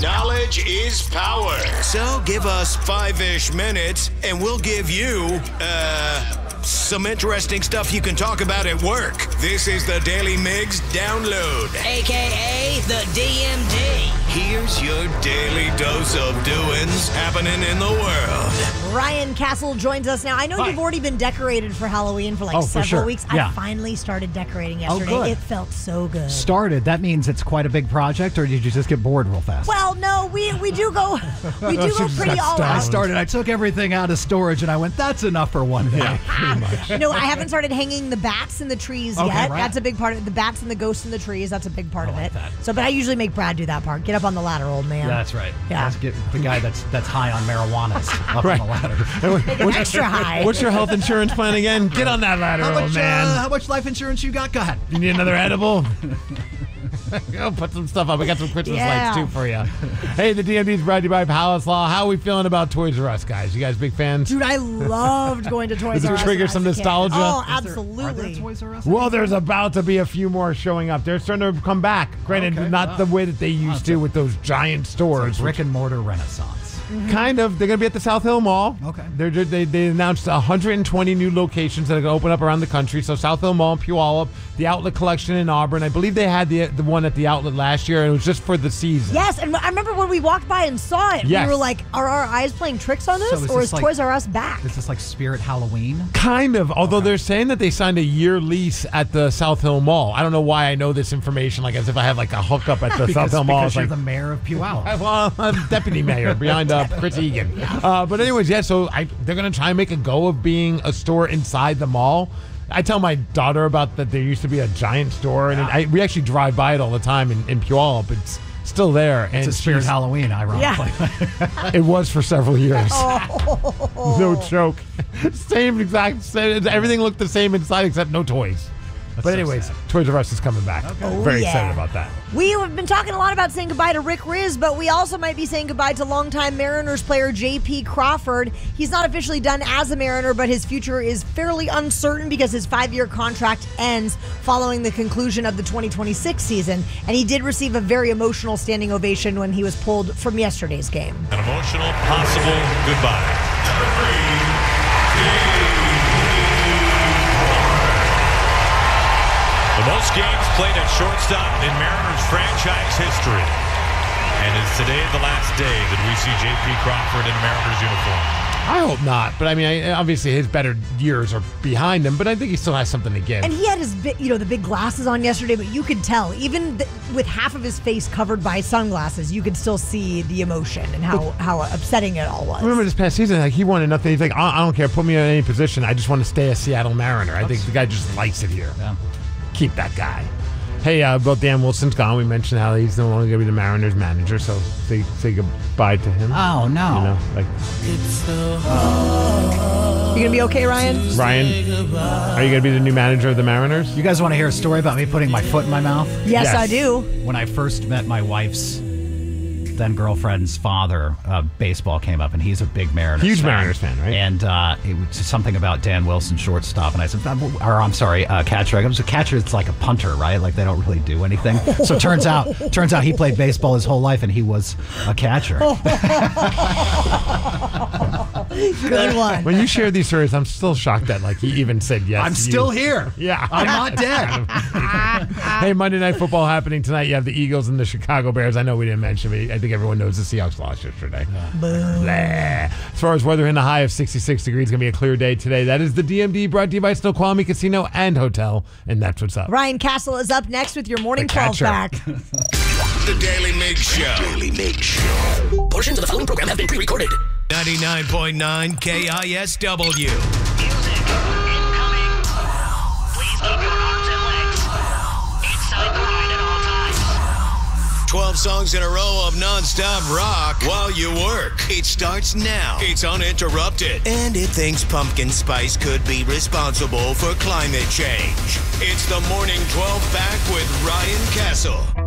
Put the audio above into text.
Knowledge is power. So give us 5-ish minutes, and we'll give you, some interesting stuff you can talk about at work. This is the Daily Migs Download. AKA the DMD. Here's your daily dose of doings happening in the world. Ryan Castle joins us now. I know you've already been decorated for Halloween for several weeks. Yeah. I finally started decorating yesterday. Good. It felt so good. Started. That means it's quite a big project, or did you just get bored real fast? Well, no, we do go pretty all I out. started. I took everything out of storage, and I went, that's enough for one day. Yeah, pretty much. No, I haven't started hanging the bats in the trees yet. Right. That's a big part of it. The bats and the ghosts in the trees, that's a big part of like it. that. So, but I usually make Brad do that part. Get up on the ladder, old man. Yeah, that's right. Yeah. Let's get the guy that's high on marijuana up on the ladder. Make it extra high. What's your health insurance plan again? Get on that ladder, old man. How much life insurance you got? Go ahead. You need another edible? I'll put some stuff up. We got some Christmas lights, too, for you. Hey, the DMD is brought to you by Palace Law. How are we feeling about Toys R Us, guys? You guys big fans? Dude, I loved going to Toys Does it R Us. trigger as some a kid. nostalgia? Oh, Are absolutely. there Toys R Us? Well, there's about to be a few more showing up. They're starting to come back. Granted, Okay, not wow. the way that they used to with those giant stores. Brick and mortar renaissance. Kind of. They're going to be at the South Hill Mall. Okay. They announced 120 new locations that are going to open up around the country. So South Hill Mall in Puyallup, the Outlet Collection in Auburn. I believe they had the one at the Outlet last year, and it was just for the season. Yes, and I remember when we walked by and saw it, Yes. we were like, are our eyes playing tricks on this, So is or this is like- Toys R Us back? Is this like Spirit Halloween? Kind of, although they're saying that they signed a year lease at the South Hill Mall. I don't know why I know this information, like as if I have like a hookup at the South Hill Mall. Because It's you're like, the mayor of Puyallup. well, I'm deputy mayor behind Chris Egan. But anyways, yeah, so they're going to try and make a go of being a store inside the mall. I tell my daughter about that there used to be a giant store, and we actually drive by it all the time in Puyallup. It's still there. It's a Spirit Halloween, ironically. It was for several years. Oh. No joke. Same. Everything looked the same inside except no toys. That's But so anyways, sad. Toys R Us is coming back. Very yeah. excited about that. We have been talking a lot about saying goodbye to Rick Riz, but we also might be saying goodbye to longtime Mariners player J.P. Crawford. He's not officially done as a Mariner, but his future is fairly uncertain because his 5-year contract ends following the conclusion of the 2026 season, and he did receive a very emotional standing ovation when he was pulled from yesterday's game. An emotional possible goodbye. The most games played at shortstop in Mariners franchise history. And it's today the last day that we see J.P. Crawford in a Mariners uniform. I hope not. But I mean, obviously his better years are behind him, but I think he still has something to give. And he had his the big glasses on yesterday, but you could tell, even with half of his face covered by sunglasses, you could still see the emotion and how upsetting it all was. Remember this past season, like he wanted nothing. He's like, I don't care, put me in any position. I just want to stay a Seattle Mariner. I think the guy just likes it here. Yeah. Keep that guy. Hey, about Dan Wilson's gone. We mentioned how he's no longer going to be the Mariners manager, so say goodbye to him. Oh, no. You know, like You gonna be okay, Ryan? Ryan, are you going to be the new manager of the Mariners? You guys want to hear a story about me putting my foot in my mouth? Yes, Yes. I do. When I first met my wife's then girlfriend's father, baseball came up, and he's a big Mariners Huge fan. Mariners fan, right? And it was something about Dan Wilson, shortstop, and I said, I'm sorry, catcher. I was a catcher. It's like a punter, right? Like they don't really do anything. So turns out he played baseball his whole life, and he was a catcher. Good one. When you share these stories, I'm still shocked that like he even said yes. I'm still here. Yeah. I'm not dead. Hey, Monday Night Football happening tonight. You have the Eagles and the Chicago Bears. I know we didn't mention, but I think everyone knows the Seahawks lost yesterday. Blah. As far as weather, in the high of 66 degrees, going to be a clear day today. That is the DMD, brought to you by Snoqualmie Casino and Hotel, and that's what's up. Ryan Castle is up next with your Morning The 12 catcher. back. The Daily Migs Show. Daily Migs Show. Portions of the following program have been pre-recorded. 99.9 KISW. Music incoming. Please keep your arms and legs inside the line at all times. 12 songs in a row of non-stop rock while you work. It starts now. It's uninterrupted. And it thinks pumpkin spice could be responsible for climate change. It's the Morning 12 back with Ryan Castle.